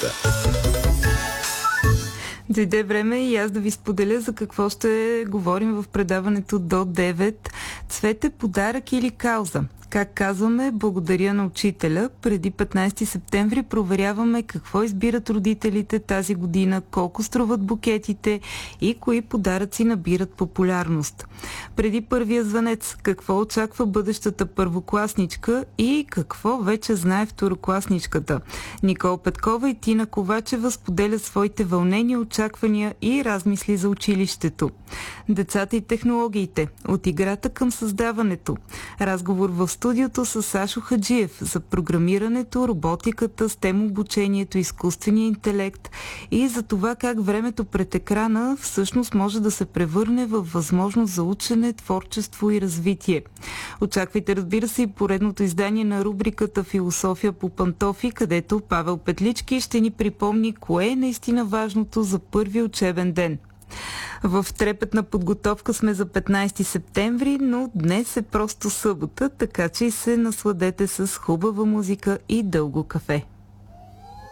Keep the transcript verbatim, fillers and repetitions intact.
седмицата. Дойде време и аз да ви споделя за какво ще говорим в предаването до девет. Цвете, подарък или кауза? Как казваме благодаря на учителя, преди петнайсети септември проверяваме какво избират родителите тази година, колко струват букетите и кои подаръци набират популярност. Преди първия звънец, какво очаква бъдещата първокласничка и какво вече знае второкласничката. Никола Петкова и Тина Ковачева споделят своите вълнения, очаквания и размисли за училището. Децата и технологиите, от играта към създаването. Разговор в студиото с Сашо Хаджиев за програмирането, роботиката, STEM обучението, изкуствения интелект и за това как времето пред екрана всъщност може да се превърне в възможност за учене, творчество и развитие. Очаквайте, разбира се, и поредното издание на рубриката Философия по пантофи, където Павел Петлички ще ни припомни кое е наистина важното за първи учебен ден. В трепетна подготовка сме за петнайсети септември, но днес е просто събота, така че и се насладете с хубава музика и дълго кафе.